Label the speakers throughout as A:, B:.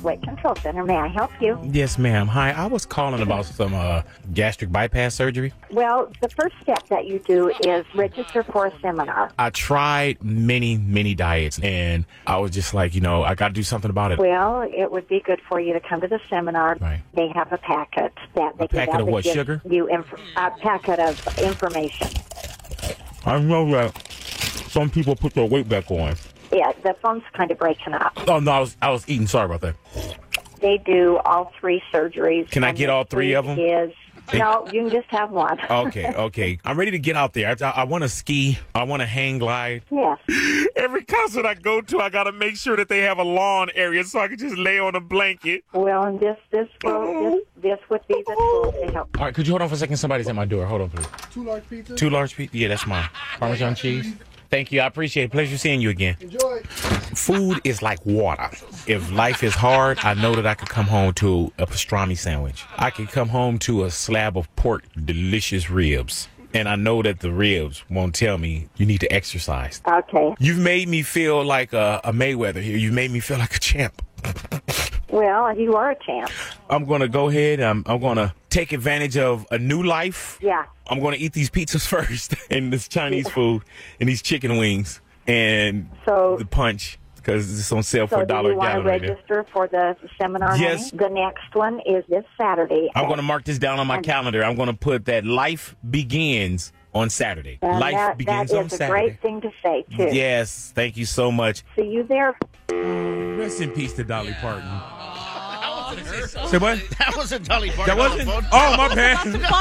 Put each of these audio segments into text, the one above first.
A: Weight Control Center. May I help you?
B: Yes, ma'am. Hi, I was calling about some gastric bypass surgery.
A: Well, the first step that you do is register for a seminar.
B: I tried many diets, and I was just like, I got to do something about it.
A: Well, it would be good for you to come to the seminar.
B: Right.
A: They have a packet that they
B: A packet of what, sugar?
A: A packet of information.
B: I know that some people put their weight back on.
A: Yeah, the phone's kind of breaking up.
B: Oh, no, I was eating. Sorry about that.
A: They do all 3 surgeries.
B: Can I get all 3 of them?
A: No, you can just have one.
B: Okay. I'm ready to get out there. I want to ski. I want to hang glide.
A: Yes.
B: Every concert I go to, I got to make sure that they have a lawn area so I can just lay on a blanket.
A: Well, and this would be the tool to help.
B: All right, could you hold on for a second? Somebody's at my door. Hold on, please.
C: 2 large pizzas.
B: 2 large pizzas? Yeah, that's mine. Parmesan cheese. Thank you. I appreciate it. Pleasure seeing you again.
C: Enjoy.
B: Food is like water. If life is hard, I know that I could come home to a pastrami sandwich. I could come home to a slab of pork, delicious ribs. And I know that the ribs won't tell me you need to exercise.
A: Okay.
B: You've made me feel like a Mayweather here. You've made me feel like a champ.
A: Well, you are a champ.
B: I'm going to go ahead. I'm going to take advantage of a new life.
A: Yeah.
B: I'm going to eat these pizzas first and this Chinese food and these chicken wings and the punch because it's on sale for $1 a gallon.
A: So do you want to register for the seminar?
B: Yes.
A: Honey? The next one is this Saturday.
B: I'm going to mark this down on my calendar. I'm going to put that life begins on Saturday. Life begins on Saturday.
A: That is a great thing to say, too.
B: Yes. Thank you so much.
A: See you there.
B: Rest in peace to Dolly Parton. Say what?
D: That wasn't Dolly Parton.
B: That wasn't? Oh, my bad.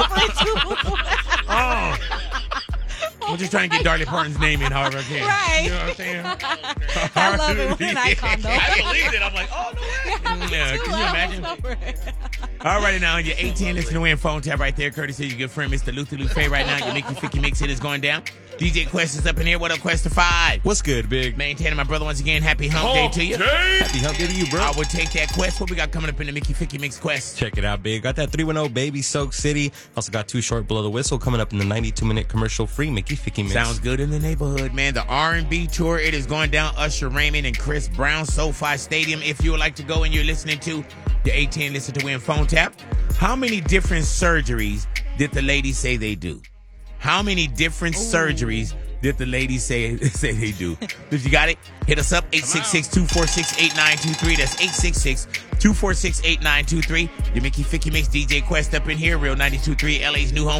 B: Oh. I'm just trying to get Dolly Parton's name in however I can.
E: Right.
B: You know what I'm saying?
E: I love it when an icon, though.
D: I believed it. I'm like, oh, no way.
B: Yeah, can you imagine? All right, now on your 18 listen to win phone tab right there, courtesy of your good friend Mr. Luther Lufe right now. Your Mickey Ficky Mix hit is going down. DJ Quest is up in here. What up, Quest 5?
F: What's good, Big?
B: Maintaining my brother once again. Happy hump day to you.
F: Happy hump day to you, bro.
B: I would take that Quest. What we got coming up in the Mickey Ficky Mix Quest?
F: Check it out, Big. Got that 310 Baby Soak City. Also got Too Short Below the Whistle coming up in the 92-minute commercial-free Mickey Ficky Mix.
B: Sounds good in the neighborhood, man. The R&B tour, it is going down. Usher Raymond and Chris Brown, SoFi Stadium. If you would like to go and you're listening to the 18 Listen to Win phone tap, how many different surgeries did the ladies say they do? How many different surgeries did the ladies say they do? If you got it, hit us up, 866-246-8923. That's 866-246-8923. Your Mickey Ficky Mix, DJ Quest up in here, Real 92.3, LA's new home.